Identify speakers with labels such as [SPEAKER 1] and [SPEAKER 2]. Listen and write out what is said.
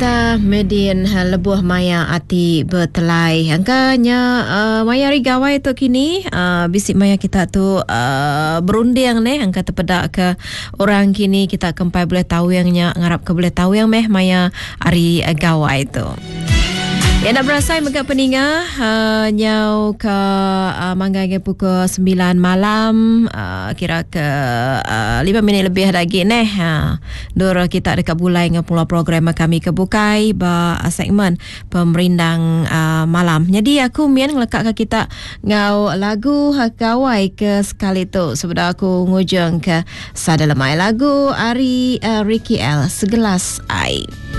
[SPEAKER 1] Kita medin lebuh maya ati bertelai. Angkanya maya rigawai tu kini bisik maya kita tu berunding ni angka terpedak ke orang kini kita kempai boleh tahu yangnya ngarap ke boleh tahu yang meh maya ari gawai tu. Ya nak berasai megak peningah nyau ke manggai pukul 9 malam kira ke 5 minit lebih lagi neh dur kita dekat bulai dengan pula program kami kebukai ba segmen pemerindang malam. Jadi aku mian ngelekak ke kita ngau lagu kawai ke sekali tu sebab aku ngujung ke sadalamai lagu Ari Ricky L Segelas Air.